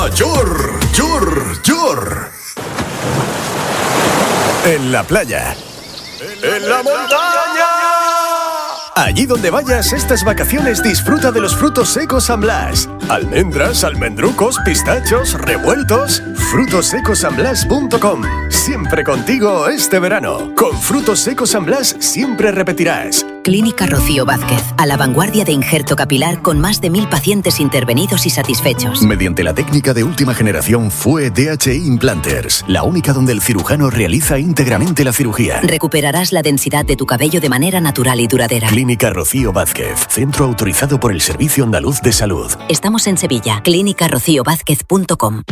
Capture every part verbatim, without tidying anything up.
Yor, yor, yor. En la playa. En la montaña. Allí donde vayas estas vacaciones, disfruta de los frutos secos San Blas. Almendras, almendrucos, pistachos, revueltos. frutos secos san blas punto com. Siempre contigo este verano. Con Frutos Secos San Blas siempre repetirás. Clínica Rocío Vázquez, a la vanguardia de injerto capilar con más de mil pacientes intervenidos y satisfechos. Mediante la técnica de última generación F U E D H I Implanters, la única donde el cirujano realiza íntegramente la cirugía. Recuperarás la densidad de tu cabello de manera natural y duradera. Clínica Rocío Vázquez, centro autorizado por el Servicio Andaluz de Salud. Estamos en Sevilla, clínica rocío vázquez punto com.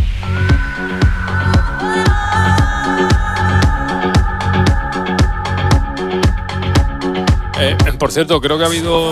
Eh, por cierto, creo que ha habido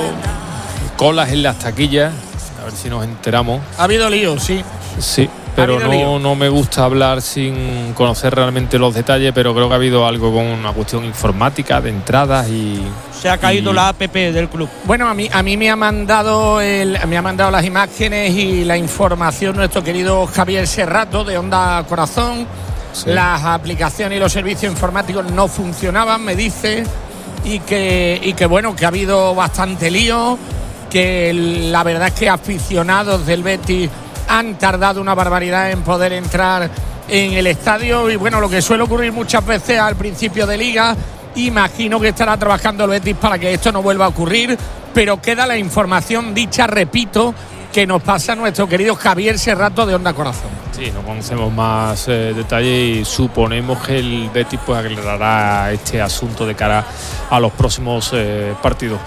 colas en las taquillas. A ver si nos enteramos. Ha habido lío, sí. Sí, pero no, no me gusta hablar sin conocer realmente los detalles, pero creo que ha habido algo con una cuestión informática de entradas y... Se ha caído y... la app del club. Bueno, a mí, a mí me ha mandado el, me ha mandado las imágenes y la información nuestro querido Javier Serrato de Onda Corazón. Sí. Las aplicaciones y los servicios informáticos no funcionaban, me dice, y que, y que bueno, que ha habido bastante lío, que la verdad es que aficionados del Betis han tardado una barbaridad en poder entrar en el estadio y bueno, lo que suele ocurrir muchas veces al principio de liga, imagino que estará trabajando el Betis para que esto no vuelva a ocurrir, pero queda la información dicha, repito, que nos pasa nuestro querido Javier Serrato de Onda Corazón. Sí, no conocemos más eh, detalles y suponemos que el Betis pues aclarará este asunto de cara a los próximos eh, partidos.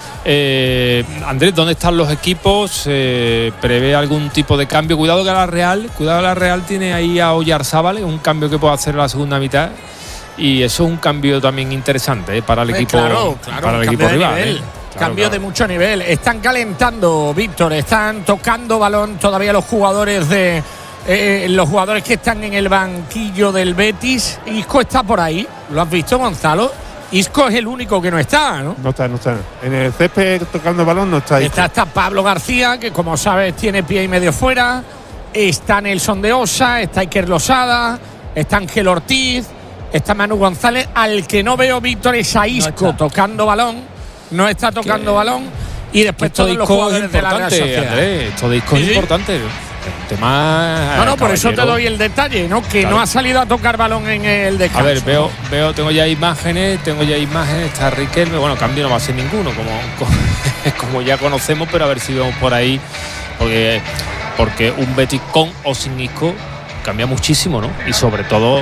Eh, Andrés, ¿dónde están los equipos? Eh, ¿Prevé algún tipo de cambio? Cuidado que la Real, cuidado la Real tiene ahí a Oyarzábal, un cambio que puede hacer en la segunda mitad. Y eso es un cambio también interesante ¿eh? para el equipo, claro, claro, para el equipo rival. Nivel, ¿eh? Claro, cambio claro. de mucho nivel. Están calentando, Víctor, están tocando balón todavía los jugadores de eh, los jugadores que están en el banquillo del Betis. Isco está por ahí, ¿lo has visto, Gonzalo? Isco es el único que no está, ¿no? No está, no está. En el césped tocando balón no está Isco. Está, está Pablo García, que como sabes tiene pie y medio fuera. Está Nelson de Osa, está Iker Losada, está Ángel Ortiz, está Manu González. Al que no veo, Víctor, es a Isco no tocando balón. No está tocando balón. Y después todos los jugadores de la Real Sociedad. Andrés, esto de Isco sí, es sí. importante. El tema. No, no, por eso te doy el detalle, ¿no? Que claro. no ha salido a tocar balón en el descanso. A ver, veo, veo, tengo ya imágenes, tengo ya imágenes, está Riquelme, bueno, cambio no va a ser ninguno, como, como, como ya conocemos, pero a ver si vemos por ahí, porque, porque un Betis con o sin Isco cambia muchísimo, ¿no? Y sobre todo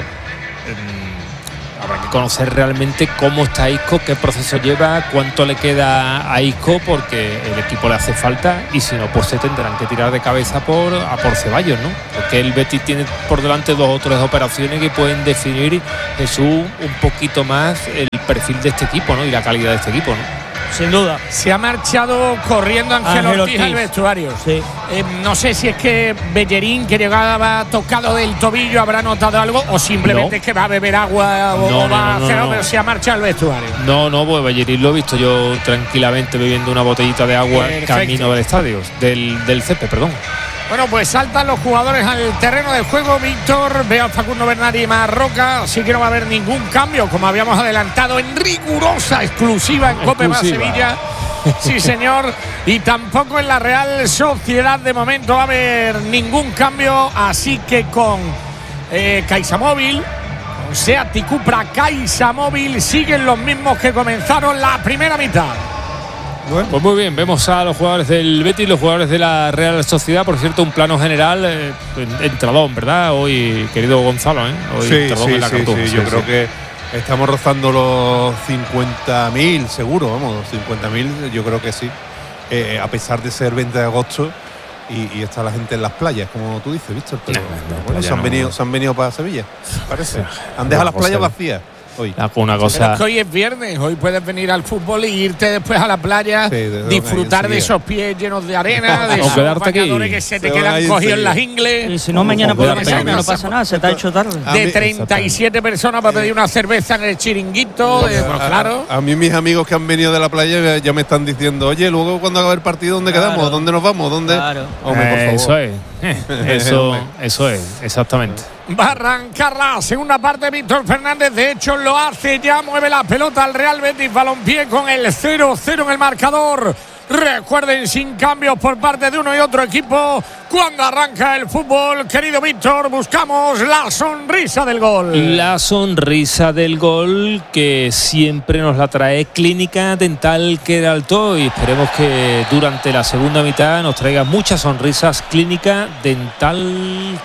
eh, habrá que conocer realmente cómo está Isco, qué proceso lleva, cuánto le queda a Isco, porque el equipo le hace falta y si no, pues se tendrán que tirar de cabeza por, a por Ceballos, ¿no? Porque el Betis tiene por delante dos o tres operaciones que pueden definir, Jesús, un poquito más el perfil de este equipo, ¿no? Y la calidad de este equipo, ¿no? Sin duda. Se ha marchado corriendo Ángel, Ángel Ortiz al vestuario. Sí. Eh, no sé si es que Bellerín, que llegaba tocado del tobillo, habrá notado algo o simplemente no. es que va a beber agua o no, va no, no, a hacer no, algo, no. pero se ha marchado al vestuario. No, no, pues Bellerín lo he visto yo tranquilamente bebiendo una botellita de agua Perfecto. camino del estadio, del, del césped, perdón. Bueno, pues saltan los jugadores al terreno del juego, Víctor. Veo a Facundo Bernardi y Marroca, así que no va a haber ningún cambio, como habíamos adelantado en rigurosa exclusiva en Cope Más Sevilla. Sí, señor. Y tampoco en la Real Sociedad de momento va a haber ningún cambio, así que con eh, CaixaMóvil, con Seat y Cupra CaixaMóvil siguen los mismos que comenzaron la primera mitad. Bueno. Pues muy bien, vemos a los jugadores del Betis, los jugadores de la Real Sociedad. Por cierto, un plano general eh, entradón, ¿verdad? Hoy, querido Gonzalo, ¿eh? Hoy sí, entradón sí, en la sí, cartón. sí, sí, yo sí. creo que estamos rozando los cincuenta mil, seguro, vamos, cincuenta mil, yo creo que sí. Eh, a pesar de ser veinte de agosto y, y está la gente en las playas, como tú dices, Víctor. Pero no, no, bueno, se han, no, venido, no. se han venido para Sevilla, parece. Han dejado las playas vacías. Hoy. Una cosa. Pero es que hoy es viernes, hoy puedes venir al fútbol e irte después a la playa, sí, de, de disfrutar de esos pies llenos de arena, de esos bañadores que se te se quedan cogidos en las ingles. Y si no, mañana por la mañana no pasa nada, se te ha hecho tarde. De treinta y siete personas para pedir una cerveza en el chiringuito, de, bueno, claro. A, a mí mis amigos que han venido de la playa ya me están diciendo, oye, luego cuando acabe el partido, ¿dónde claro. quedamos? ¿Dónde nos vamos? ¿Dónde? Claro. Hombre, por favor. Eso es. Eso, eso es, exactamente. Va a arrancar la segunda parte Víctor Fernández. De hecho, lo hace ya. Mueve la pelota al Real Betis Balompié con el cero cero en el marcador. Recuerden, sin cambios por parte de uno y otro equipo. Cuando arranca el fútbol, querido Víctor, buscamos la sonrisa del gol. La sonrisa del gol que siempre nos la trae Clínica Dental Queraltó, y esperemos que durante la segunda mitad nos traiga muchas sonrisas. Clínica Dental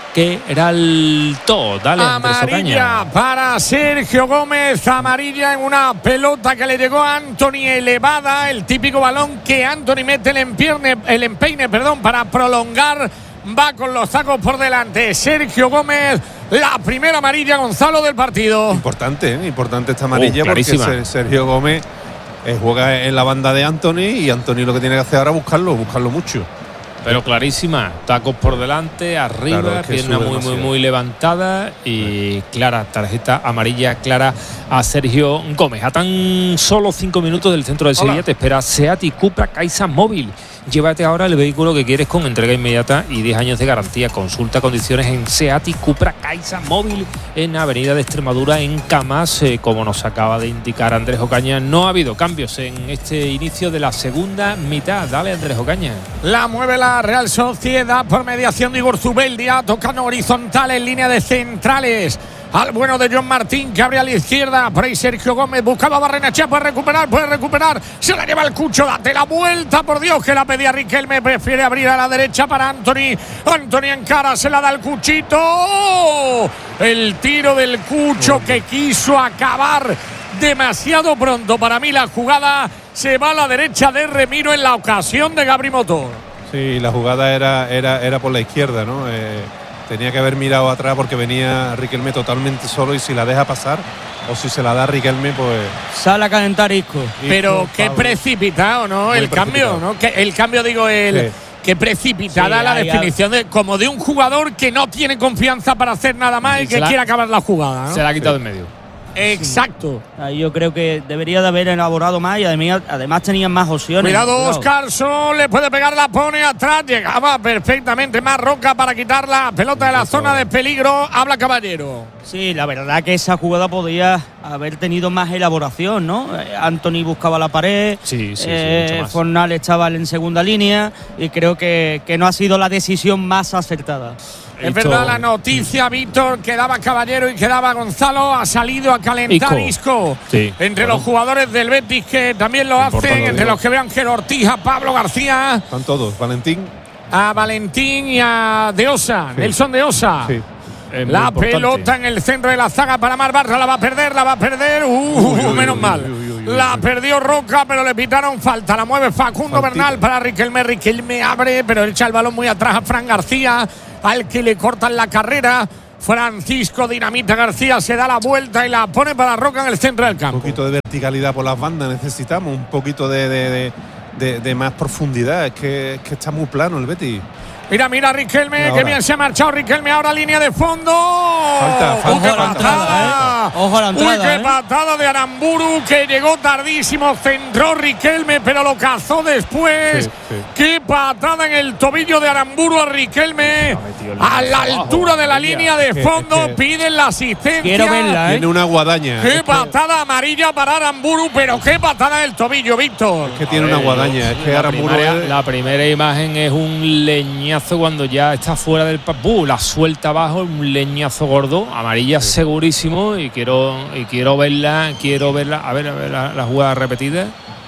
Queraltó. Dale, Andrés Amarilla Ocaña. para Sergio Gómez. Amarilla en una pelota que le llegó a Antony elevada. El típico balón que Antony mete el empeine, el empeine perdón, para prolongar. Va con los tacos por delante Sergio Gómez. La primera amarilla, Gonzalo, del partido. Importante, ¿eh? Importante esta amarilla, Uh, porque clarísima. Sergio Gómez eh, juega en la banda de Antony, y Antony lo que tiene que hacer ahora es buscarlo, buscarlo mucho. Pero clarísima, tacos por delante, arriba, Claro, es que pierna sube muy, muy, demasiado. muy levantada y clara, tarjeta amarilla clara a Sergio Gómez. A tan solo cinco minutos del centro de Sevilla te espera Seat y Cupra Caixa Móvil. Llévate ahora el vehículo que quieres con entrega inmediata y diez años de garantía. Consulta condiciones en Seat y Cupra Caixa Móvil en Avenida de Extremadura, en Camas. Eh, como nos acaba de indicar Andrés Ocaña, no ha habido cambios en este inicio de la segunda mitad. Dale, Andrés Ocaña. La mueve la Real Sociedad por mediación de Igor Zubeldia, tocando horizontal en línea de centrales al bueno de John Martín, que abre a la izquierda. Por ahí Sergio Gómez buscaba a Barrenechea. Puede recuperar, puede recuperar. Se la lleva el Cucho. Date la vuelta, por Dios, que la pedía Riquelme. Prefiere abrir a la derecha para Antony. Antony en cara, se la da el Cuchito. ¡Oh! El tiro del Cucho, que quiso acabar demasiado pronto. Para mí la jugada se va a la derecha de Remiro en la ocasión de Gabri Motor. Sí, la jugada era, era, era por la izquierda, ¿no? Eh, tenía que haber mirado atrás, porque venía Riquelme totalmente solo, y si la deja pasar o si se la da a Riquelme, pues... Sale a calentar Isco. Pero Isco, qué Pablo. precipitado, ¿no? Muy El cambio, precipitado. ¿no? Que el cambio, digo, el... Sí. Qué precipitada Sí, la ahí, definición de, como de un jugador que no tiene confianza para hacer nada más y Y que se la- quiere acabar la jugada, ¿no? Se la ha quitado en medio. Exacto. Ahí yo creo que debería de haber elaborado más, y además, además tenían más opciones. Cuidado, Oscarson, le puede pegar, la pone atrás, llegaba perfectamente más Roca para quitar la pelota de la zona de peligro. Habla Caballero. Sí, la verdad que esa jugada podía haber tenido más elaboración, ¿no? Eh, Antony buscaba la pared, Sí, sí, sí, eh, mucho más. Fornal estaba en segunda línea, y creo que, que no ha sido la decisión más acertada. Es Esto- verdad la noticia, Víctor. Quedaba Caballero y quedaba Gonzalo. Ha salido a calentar Isco. Isco. Sí, Entre bueno. los jugadores del Betis, que también lo Importante, hacen. lo Entre digo. los que vean Ángel Ortiz, a Pablo García, Están todos, Valentín. a Valentín y a De Osa. Sí. Nelson De Osa. Sí. Es muy La importante. pelota en el centro de la zaga para Mar Bartra. La va a perder, la va a perder. Uh, Uy, uy, menos uy, mal. uy, uy, uy, uy. La perdió Roca, pero le pitaron falta. La mueve Facundo Faltita. Bernal para Riquelme. Riquelme abre, pero echa el balón muy atrás a Fran García, al que le cortan la carrera. Francisco Dinamita García se da la vuelta y la pone para Roca en el centro del Un campo. poquito de verticalidad por las bandas necesitamos, un poquito de, de, de, de- de más profundidad. Es que, es que está muy plano el Betis. Mira, mira Riquelme, Ahora. que bien se ha marchado Riquelme, ahora línea de fondo. Falta, falta, ¡Uy, qué falta. patada! Ojo a la entrada, ¡Uy, qué ¿eh? patada de Aramburu, que llegó tardísimo, centró Riquelme, pero lo cazó después! Sí, sí. ¡Qué patada en el tobillo de Aramburu a Riquelme! A la altura de la línea de Es que- fondo, es que- piden la asistencia. Quiero verla, ¿eh? Tiene una guadaña. ¡Qué es que- patada amarilla para Aramburu! Pero qué patada en el tobillo, Víctor. que tiene una guadaña. Es que la, Aramburu primera, es- la primera imagen es un leñazo cuando ya está fuera del pa- ¡Buh! La suelta abajo, un leñazo gordo, amarilla segurísimo, y quiero y quiero verla, quiero verla, a ver, a ver la, la jugada repetida.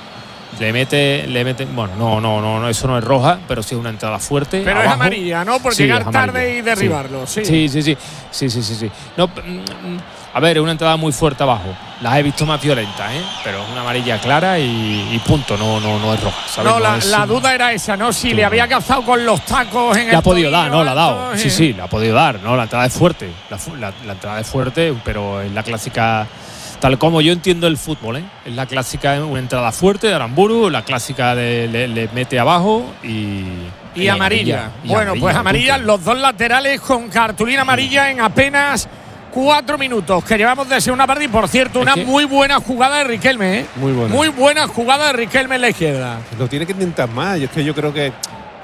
Le mete, le mete, bueno, no, no, no, no, eso no es roja, pero sí es una entrada fuerte. Pero es abajo. amarilla, ¿no? Por Sí, llegar es amarilla. tarde y derribarlo, sí. Sí, sí, sí, sí, sí, sí, sí. No, mm, mm, a ver, es una entrada muy fuerte abajo. Las he visto más violentas, ¿eh? Pero es una amarilla clara y, y punto, no, no, no es roja. ¿sabes? No, la, es- la duda era esa, ¿no? Si Sí, le había no. cazado con los tacos en el La ha podido tobillo dar, no, la ha dado. alto, Sí, eh. sí, la ha podido dar, no, la entrada es fuerte. La, fu- la- la entrada es fuerte, pero es la clásica, tal como yo entiendo el fútbol, ¿eh? Es la clásica, una entrada fuerte de Aramburu, la clásica de le, le mete abajo y. Y amarilla. y Bueno, pues amarilla, punto. los dos laterales con cartulina amarilla en apenas cuatro minutos que llevamos de segunda parte. Y por cierto, Es una que- muy buena jugada de Riquelme, ¿eh? Muy buena. Muy buena jugada de Riquelme en la izquierda. Lo tiene que intentar más. Yo es que yo creo que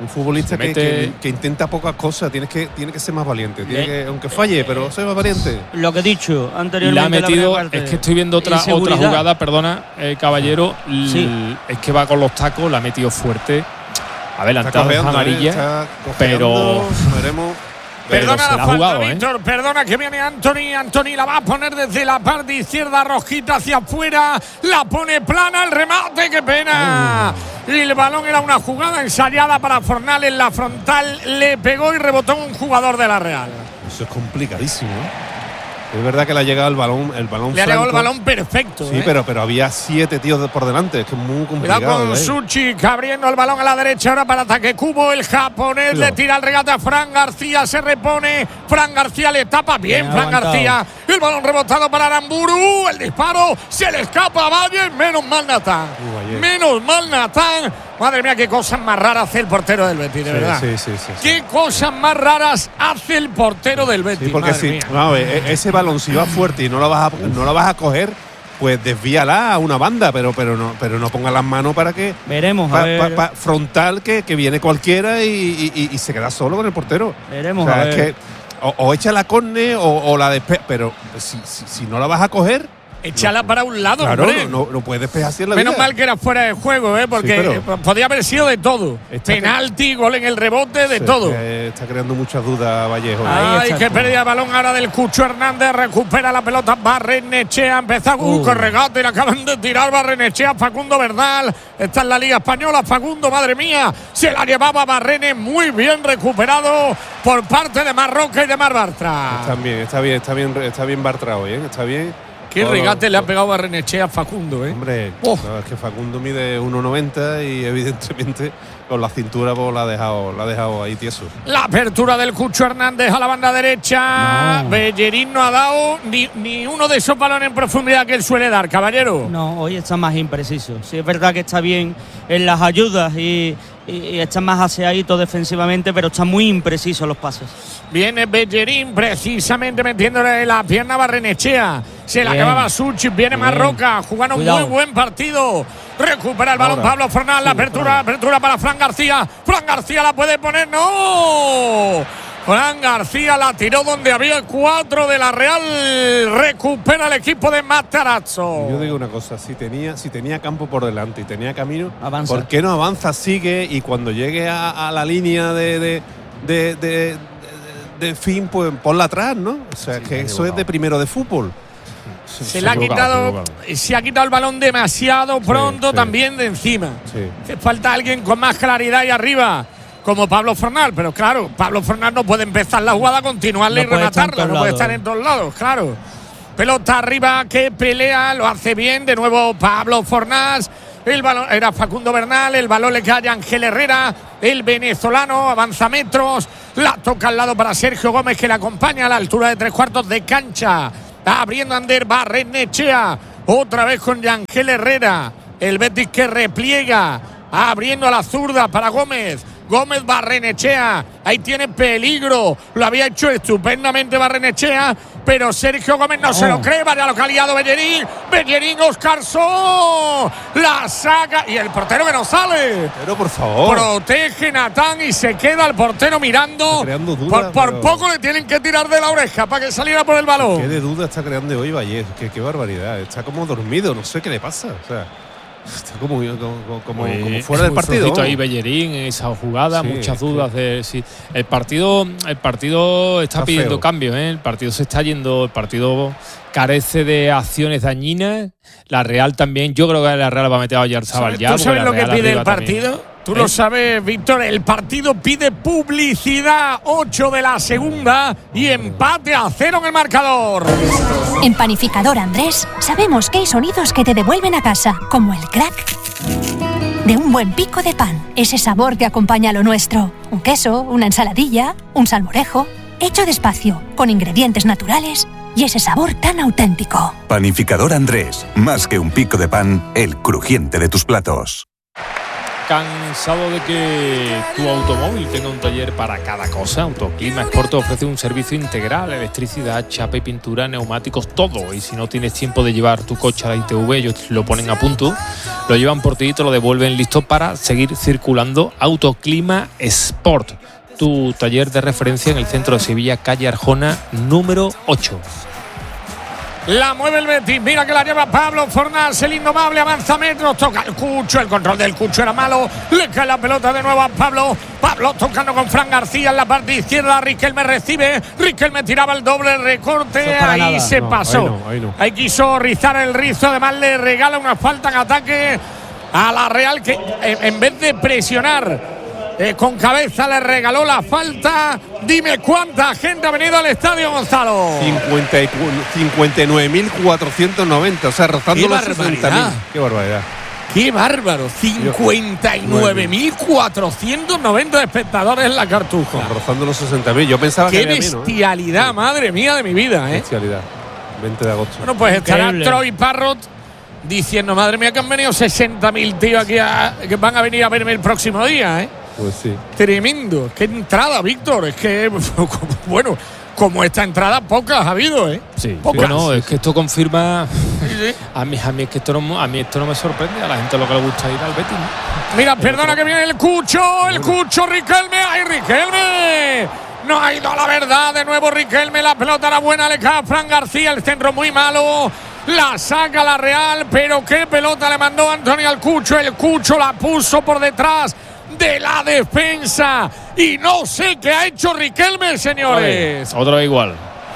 Un futbolista que, mete... que, que intenta pocas cosas, tienes que, tiene que ser más valiente. Tiene que, aunque falle, pero ser más valiente. Lo que he dicho anteriormente. La ha metido, la es que estoy viendo otra, otra jugada, perdona, eh, caballero. Sí. L, es que va con los tacos, la ha metido fuerte. Adelantada, amarilla. ¿eh? Está pero. Veremos. Perdona la, la falta, jugado, Víctor, ¿eh? Perdona que viene Anthony. Anthony la va a poner desde la parte izquierda, rojita hacia afuera. La pone plana, el remate, qué pena. Uh. Y el balón era una jugada ensayada para Fornal en la frontal. Le pegó y rebotó un jugador de la Real. Eso es complicadísimo, ¿eh? Es verdad que le ha llegado el balón, el balón. Le ha llegado el balón perfecto. Sí, ¿eh? pero, pero había siete tíos por delante, es que es muy complicado. Cuidado con Suchik abriendo el balón a la derecha ahora para ataque Kubo. El japonés sí, le tira el regate a Fran García, se repone. Fran García le tapa bien, bien Fran aguantado. García. El balón rebotado para Aramburu. El disparo se le escapa a Valle. Menos mal Natán. Uh, menos mal Natán. Madre mía, qué cosas más raras hace el portero del Betis, de sí, verdad. Sí, sí, sí, sí. Qué cosas más raras hace el portero del Betis. Sí, porque si, vamos a ver, ese balón si va fuerte y no lo vas a, no lo vas a coger, pues desvíala a una banda, pero pero no pero no ponga las manos para que veremos pa, a ver. Pa, pa, frontal que, que viene cualquiera y, y, y se queda solo con el portero. Veremos o sea, a es ver. que o, o echa la córner o, o la despeja, pero si, si, si no la vas a coger, échala no, para un lado, claro, hombre. No, no, no puedes despejar así en la Menos vida. mal que era fuera de juego, ¿eh? Porque sí, pero podía haber sido de todo. Penalti, gol en el rebote, de sí, todo. Está creando muchas dudas Vallejo. Ay, que pérdida de balón ahora del Cucho Hernández. Recupera la pelota Barrenechea. Empezó uh. con regate y le acaban de tirar Barrenechea. Facundo Bernal. Está en la Liga Española. Facundo, madre mía. Se la llevaba Barrene. Muy bien recuperado por parte de Marroca y de Mar Bartra. Está bien, está bien, está bien, está bien Bartra hoy, ¿eh? Está bien. Qué regate le ha pegado Barrenechea a Facundo, ¿eh? Hombre, oh. no, es que Facundo mide uno noventa y evidentemente con la cintura pues, la ha dejado, la ha dejado ahí tieso. La apertura del Cucho Hernández a la banda derecha. No. Bellerín no ha dado ni, ni uno de esos balones en profundidad que él suele dar, caballero. No, hoy está más impreciso. Sí, es verdad que está bien en las ayudas y, y, y está más aseadito defensivamente, pero está muy impreciso los pases. Viene Bellerín precisamente metiéndole la pierna a Barrenechea. Se la acababa Suchik, viene bien. Marroca, jugando un muy buen partido. Recupera el balón Ahora. Pablo Fornal, la apertura, apertura para Fran García. Fran García la puede poner, ¡no! Fran García la tiró donde había cuatro de la Real. Recupera el equipo de Matarazzo. Yo digo una cosa, si tenía, si tenía campo por delante y tenía camino, avanza. ¿Por qué no avanza? Sigue y cuando llegue a, a la línea de, de, de, de, de, de fin, pues ponla atrás, ¿no? O sea, sí, que eso jugado. Es de primero de fútbol. Se, se le ha quitado, se, se ha quitado el balón demasiado pronto sí, sí. también de encima. Sí. Hace falta alguien con más claridad ahí arriba, como Pablo Fornal, pero claro, Pablo Fornal no puede empezar la jugada, continuarla no y rematarla, no puede estar en todos lados, claro. Pelota arriba, que pelea, lo hace bien, de nuevo Pablo Fornal. El balón era Facundo Bernal, el balón le cae a Ángel Herrera, el venezolano avanza metros, la toca al lado para Sergio Gómez que le acompaña a la altura de tres cuartos de cancha. Abriendo Ander Barrenechea, otra vez con Ángel Herrera, el Betis que repliega, abriendo a la zurda para Gómez. Gómez Barrenechea, ahí tiene peligro, lo había hecho estupendamente Barrenechea, pero Sergio Gómez no oh. se lo cree, vaya lo que ha liado Bellerín, Bellerín Oscarson, la saca y el portero que no sale. Pero por favor. Protege Natán y se queda el portero mirando. Dudas, por por pero... poco le tienen que tirar de la oreja para que saliera por el balón. Qué de duda está creando hoy Valles, qué, qué barbaridad, está como dormido, no sé qué le pasa, o sea. Está como, como, como, pues, como fuera del partido. Ahí Bellerín en esa jugada, sí, muchas dudas sí. de si el partido, el partido está, está pidiendo feo. Cambio, ¿eh? El partido se está yendo, el partido carece de acciones dañinas. La Real también, yo creo que la Real va a meter a Oyarzabal ya. ¿Tú sabes lo que pide el partido? También. Tú ¿Eh? lo sabes, Víctor, el partido pide publicidad, ocho de la segunda y empate a cero en el marcador. En Panificador Andrés sabemos que hay sonidos que te devuelven a casa, como el crack de un buen pico de pan, ese sabor que acompaña a lo nuestro. Un queso, una ensaladilla, un salmorejo, hecho despacio, con ingredientes naturales y ese sabor tan auténtico. Panificador Andrés, más que un pico de pan, el crujiente de tus platos. ¿Cansado de que tu automóvil tenga un taller para cada cosa? Autoclima Sport te ofrece un servicio integral: electricidad, chapa y pintura, neumáticos, todo. Y si no tienes tiempo de llevar tu coche a la I T V, ellos lo ponen a punto, lo llevan por ti y te lo devuelven listo para seguir circulando. Autoclima Sport, tu taller de referencia en el centro de Sevilla, calle Arjona, número ocho. La mueve el Betis, mira que la lleva Pablo Fornals, el indomable, avanza metros, toca el Cucho, el control del Cucho era malo, le cae la pelota de nuevo a Pablo, Pablo tocando con Fran García en la parte izquierda, Riquelme recibe, Riquelme tiraba el doble recorte, ahí nada. se no, pasó, ahí, no, ahí, no. ahí quiso rizar el rizo, además le regala una falta en ataque a la Real, que en vez de presionar Eh, con cabeza le regaló la falta. Dime cuánta gente ha venido al estadio, Gonzalo. cincuenta y nueve mil cuatrocientos noventa, o sea, rozando los sesenta mil. Qué barbaridad. Qué bárbaro, cincuenta y nueve mil cuatrocientos noventa espectadores en la Cartuja. Rozando los sesenta mil, yo pensaba Qué que había menos. Qué bestialidad, ¿eh? Madre mía de mi vida, ¿eh? Bestialidad, veinte de agosto. Bueno, pues estará Increíble. Troy Parrott diciendo, madre mía, que han venido sesenta mil tíos aquí a, que van a venir a verme el próximo día, ¿eh? Pues sí. Tremendo. Qué entrada, Víctor. Es que, bueno, como esta entrada, pocas ha habido, ¿eh? Sí. Pocas. Bueno, es que esto confirma. Sí, sí. A mí, a mí es que esto no, a mí esto no me sorprende. A la gente lo que le gusta ir al Betis, ¿no? Mira, perdona que viene el Cucho, el Cucho, Riquelme. ¡Ay, Riquelme! No ha ido a la verdad. De nuevo Riquelme. La pelota era buena. Le cae a Fran García. El centro muy malo. La saca la Real. Pero qué pelota le mandó Antonio al Cucho. El Cucho la puso por detrás de la defensa y no sé qué ha hecho Riquelme, señores. Otra vez igual.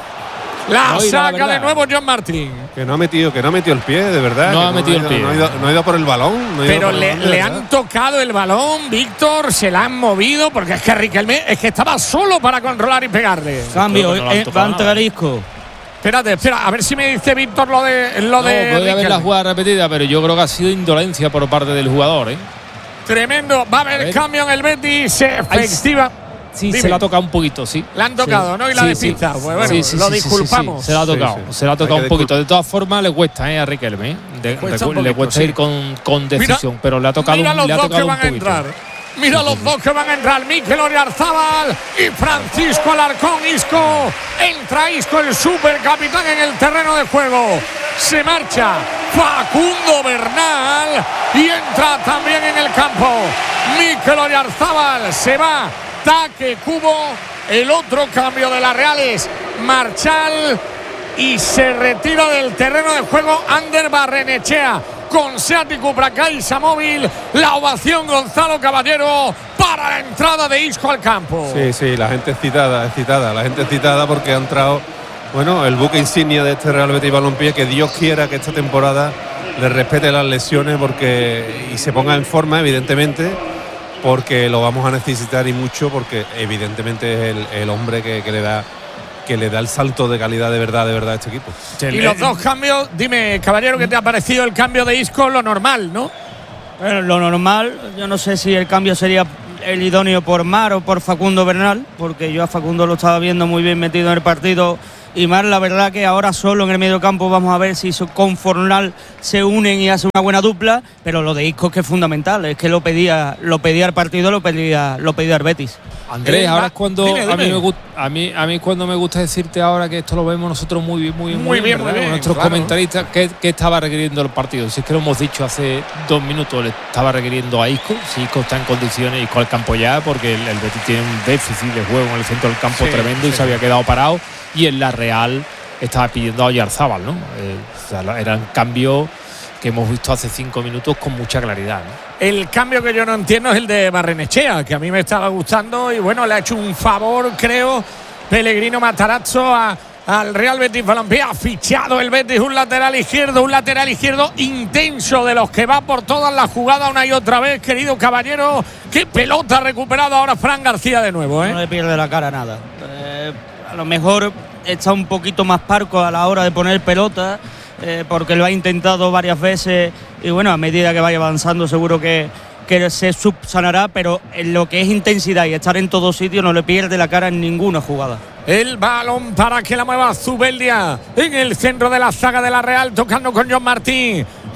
La no, saca la de nuevo John Martín. Que no ha metido, que no ha metido el pie, de verdad. No ha no metido ha ido, el pie. No ha, ido, no ha ido por el balón. No Pero le, balón, le han tocado el balón, Víctor, se la han movido porque es que Riquelme es que estaba solo para controlar y pegarle. Cambio, no eh, va a entrar Isco. Espérate, espera, a ver si me dice Víctor lo de lo no, de puede haber la jugada repetida, pero yo creo que ha sido indolencia por parte del jugador, ¿eh? Tremendo, va a haber cambio en el Betis, efectiva. Sí, Dime. se la ha tocado un poquito, sí. La han tocado, sí. ¿no? Y la sí, despista. Sí. Pues bueno, sí, sí, lo sí, disculpamos. Sí, sí. Se la ha tocado, sí, sí. se la ha tocado un poquito. De todas formas, le cuesta ¿eh? a Riquelme. ¿eh? De, cuesta poquito, le cuesta sí. ir con, con decisión, mira, pero le ha tocado mira un, los le ha dos tocado que van a entrar. Mira los dos que van a entrar, Mikel Oyarzabal y Francisco Alarcón. Isco, entra Isco, el supercapitán en el terreno de juego. Se marcha Facundo Bernal y entra también en el campo Mikel Oyarzabal. Se va Taque Cubo. El otro cambio de la Real es Marchal y se retira del terreno de juego Ander Barrenechea. Con Seat Cupra Caixa Móvil, la ovación Gonzalo Caballero para la entrada de Isco al campo. Sí, sí, la gente excitada, excitada, la gente excitada porque ha entrado, bueno, el buque insignia de este Real Betis Balompié, que Dios quiera que esta temporada le respete las lesiones porque y se ponga en forma, evidentemente, porque lo vamos a necesitar y mucho, porque evidentemente es el, el hombre que, que le da que le da el salto de calidad de verdad, de verdad a este equipo. Y los dos cambios, dime, Caballero, ¿qué te ha parecido el cambio de Isco? Lo normal, ¿no? Bueno, lo normal, yo no sé si el cambio sería el idóneo por Mar o por Facundo Bernal, porque yo a Facundo lo estaba viendo muy bien metido en el partido, y Mar, la verdad que ahora solo en el medio campo vamos a ver si con Fornal se unen y hacen una buena dupla, pero lo de Isco es que es fundamental, es que lo pedía, lo pedía el partido, lo pedía, lo pedía el Betis. Andrés, eh, ahora es cuando dime, dime. A, mí me gusta, a mí a mí cuando me gusta decirte ahora que esto lo vemos nosotros muy bien, muy, muy, muy bien, bien, muy bien, nuestros claro. comentaristas, ¿qué, ¿qué estaba requiriendo el partido? Si es que lo hemos dicho hace dos minutos, le estaba requiriendo a Isco, si Isco está en condiciones, Isco al campo ya, porque el, el Betis tiene un déficit de juego en el centro del campo sí, tremendo sí. y se había quedado parado, y en la Real estaba pidiendo a Oyarzabal, ¿no? Eh, o sea, eran cambios que hemos visto hace cinco minutos con mucha claridad, ¿no? El cambio que yo no entiendo es el de Barrenechea, que a mí me estaba gustando y bueno, le ha hecho un favor, creo, Pellegrino Matarazzo a, al Real Betis Balompié. Ha fichado el Betis un lateral izquierdo, un lateral izquierdo intenso, de los que va por todas las jugadas una y otra vez, querido Caballero. Qué pelota ha recuperado ahora Fran García de nuevo, ¿eh? No le pierde la cara nada. Eh, a lo mejor está un poquito más parco a la hora de poner pelota, eh, porque lo ha intentado varias veces y bueno, a medida que vaya avanzando seguro que, que se subsanará, pero en lo que es intensidad y estar en todos sitios no le pierde la cara en ninguna jugada. El balón para que la mueva Zubeldia en el centro de la zaga de la Real, tocando con John Martín.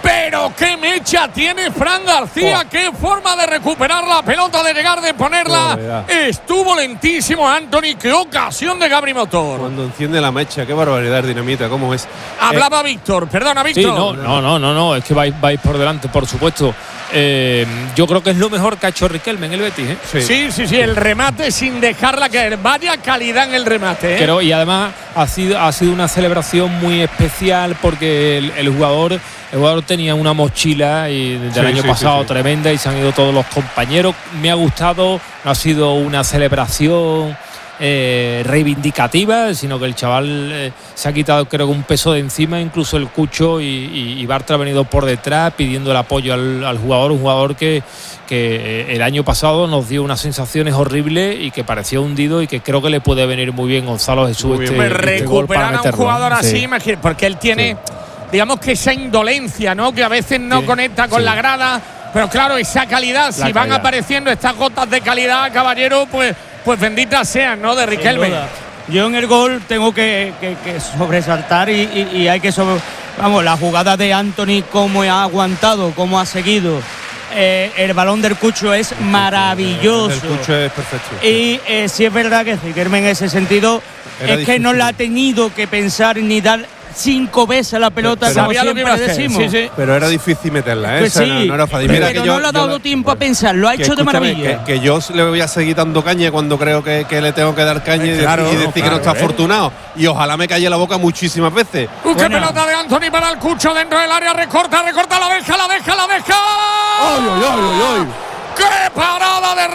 Pero qué mecha tiene Fran García, oh. qué forma de recuperar la pelota, de llegar, de ponerla. Oh, estuvo lentísimo Anthony, qué ocasión de Gabri Motor. Cuando enciende la mecha, qué barbaridad, Dinamita, cómo es. Hablaba eh, Víctor, perdona Víctor. Sí, no, no, no, no, no, es que vais, vais por delante, por supuesto. Eh, yo creo que es lo mejor que ha hecho Riquelme en el Betis, ¿eh? Sí. sí, sí, sí, el remate sin dejarla caer, vaya calidad en el remate, ¿eh? Pero, y además ha sido, ha sido una celebración muy especial porque el, el jugador el jugador tenía una mochila y del sí, año sí, pasado sí, sí. tremenda y se han ido todos los compañeros. Me ha gustado, no ha sido una celebración eh, reivindicativa, sino que el chaval eh, se ha quitado, creo que un peso de encima, incluso el Cucho, y, y, y Bartra ha venido por detrás pidiendo el apoyo al, al jugador, un jugador que, que el año pasado nos dio unas sensaciones horribles y que parecía hundido y que creo que le puede venir muy bien Gonzalo Jesús muy este, bien. este recuperar gol para a un jugador así, sí. porque él tiene... Sí. digamos que esa indolencia, ¿no? Que a veces no sí, conecta con sí. la grada, pero claro, esa calidad, la si calidad. van apareciendo estas gotas de calidad, caballero, pues, pues benditas sean, ¿no? De Riquelme. Yo en el gol tengo que, que, que sobresaltar y, y, y hay que sobre, vamos, la jugada de Anthony, cómo ha aguantado, cómo ha seguido. Eh, el balón del Cucho es maravilloso. El Cucho es perfecto. Y eh, sí es verdad que Riquelme en ese sentido Era es difícil. que no la ha tenido que pensar ni dar cinco veces la pelota, pero, como pero, siempre decimos. Sí, sí. Pero era difícil meterla, ¿eh? Pues sí, no, no era fácil. pero, Mira pero que yo, no le ha dado yo, tiempo a pensar, lo ha hecho de maravilla. Que, que yo le voy a seguir dando caña cuando creo que, que le tengo que dar caña eh, y, claro, decir, y decir claro, que no está ¿eh? afortunado. Y ojalá me calle la boca muchísimas veces. Uh, ¡Qué bueno. pelota de Anthony para el Cucho dentro del área! Recorta, recorta, la deja, la deja, la deja. ¡Ay, ay, ay, ay! ¡Qué parada de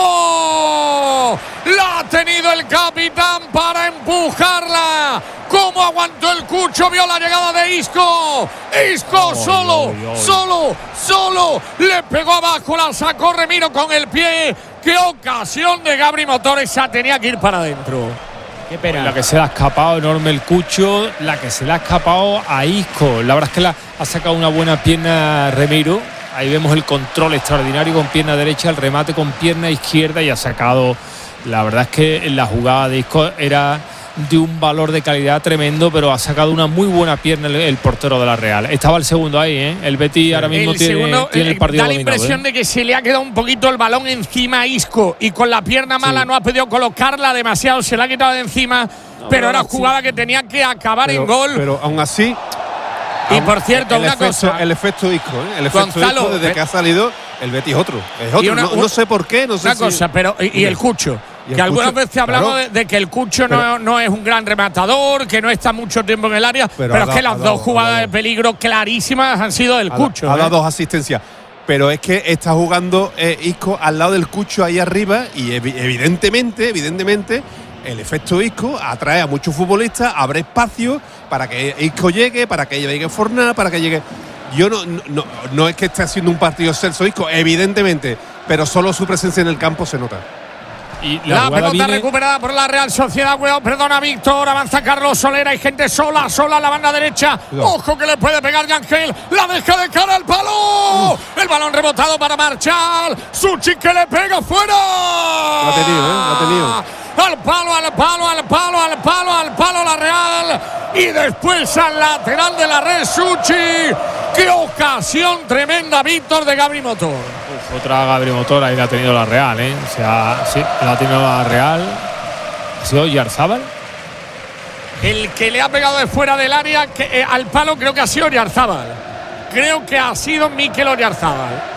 Remiro! La ha tenido el capitán para empujarla. ¿Cómo aguantó el Cucho? Vio la llegada de Isco. Isco oh, solo, oh, oh, oh. solo, solo. Le pegó abajo, la sacó Remiro con el pie. ¡Qué ocasión de Gabri Motor! Esa tenía que ir para adentro. Qué pena. La que se le ha escapado enorme el Cucho, la que se le ha escapado a Isco. La verdad es que la ha sacado una buena pierna Remiro. Ahí vemos el control extraordinario con pierna derecha, el remate con pierna izquierda y ha sacado. La verdad es que la jugada de Isco era de un valor de calidad tremendo, pero ha sacado una muy buena pierna el, el portero de la Real. Estaba el segundo ahí, ¿eh? El Betis sí. ahora mismo el tiene, segundo, tiene el partido da la dominado, impresión ¿eh? de que se le ha quedado un poquito el balón encima a Isco y con la pierna mala sí. no ha podido colocarla demasiado, se la ha quitado de encima, no, pero era jugada sí. que tenía que acabar pero, en gol. Pero aún así... Y por cierto, el una efecto, cosa. El efecto Isco, ¿eh? El efecto Gonzalo, Isco desde eh, que ha salido, el Betis es otro. Es otro. Una, no, no sé por qué, no sé Una si... cosa, pero. Y, y el Cucho. Y que el algunas Cucho, veces hablamos claro, de, de que el Cucho no, pero, no es un gran rematador, que no está mucho tiempo en el área, pero, pero es que las dado, dos jugadas de peligro clarísimas han sido del ha Cucho. Ha ¿eh? dado dos asistencias. Pero es que está jugando eh, Isco al lado del Cucho ahí arriba y ev evidentemente, evidentemente. El efecto Isco atrae a muchos futbolistas, abre espacio para que Isco llegue, para que llegue Fornal, para que llegue. Yo no, no, no es que esté haciendo un partido Celso Isco, evidentemente, pero solo su presencia en el campo se nota. Y la, la pelota viene... recuperada por la Real Sociedad. Cuidado, perdona Víctor, avanza Carlos Soler, hay gente sola, sola en la banda derecha. Cuidado. Ojo que le puede pegar Yangel, la deja de cara al palo. Uf. El balón rebotado para Marchal. Suchi que le pega fuera. Lo ha tenido, ¿eh? Lo ha tenido. Al palo, al palo, al palo, al palo, al palo la Real. Y después al lateral de la red, Suchi. ¡Qué ocasión tremenda, Víctor, de Gabri Motor! Uf, otra Gabri Motor, ahí la ha tenido la Real, ¿eh? O sea, sí, la ha tenido la Real. ¿Ha sido Oyarzábal? El que le ha pegado de fuera del área que, eh, al palo creo que ha sido Oyarzábal. Creo que ha sido Mikel Oyarzábal.